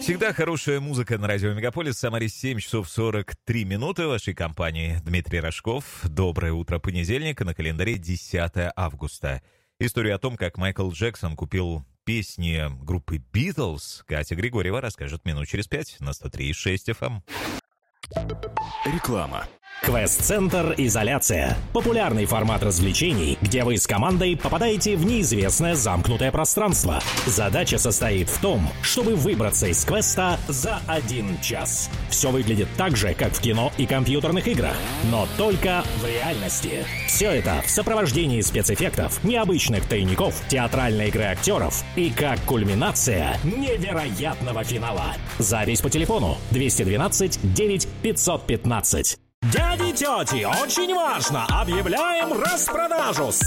всегда, хорошая музыка на радио Мегаполис. Самаре 7 часов 43 минуты. В вашей компании Дмитрий Рожков. Доброе утро, понедельник. На календаре 10 августа. Историю о том, как Майкл Джексон купил песни группы Beatles, Катя Григорьева расскажет минут через 5 на 103,6 FM. Реклама. Квест-центр «Изоляция» – популярный формат развлечений, где вы с командой попадаете в неизвестное замкнутое пространство. Задача состоит в том, чтобы выбраться из квеста за 1 час. Все выглядит так же, как в кино и компьютерных играх, но только в реальности. Все это в сопровождении спецэффектов, необычных тайников, театральной игры актеров и как кульминация невероятного финала. Запись по телефону 212 9 515. Дяди, тети, очень важно! Объявляем распродажу!